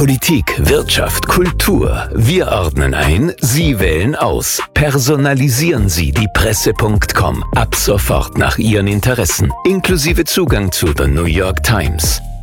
Politik, Wirtschaft, Kultur. Wir ordnen ein, Sie wählen aus. Personalisieren Sie die Presse.com ab sofort nach Ihren Interessen, inklusive Zugang zu The New York Times.